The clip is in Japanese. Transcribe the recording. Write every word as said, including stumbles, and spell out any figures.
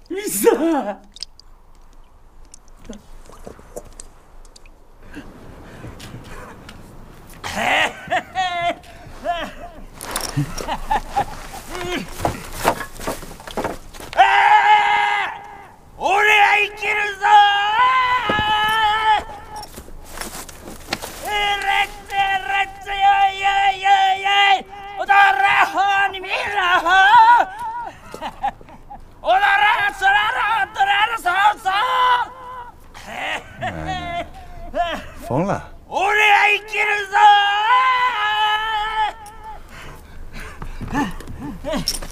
丽萨。俺は生きるぞー。レッツレッツよいよいよいよい。踊れ方に見ろ。踊れそらら踊れるそうそう。 疯了！ 俺は生きるぞー。